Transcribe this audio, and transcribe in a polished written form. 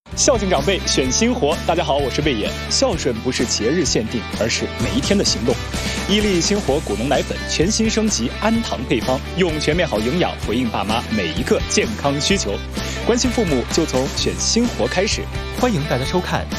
孝敬长辈，选新活。大家好，我是魏野。孝顺不是节日限定，而是每一天的行动。伊利新活谷农奶粉全新升级氨糖配方，用全面好营养回应爸妈每一个健康需求。关心父母，就从选新活开始。欢迎大家收看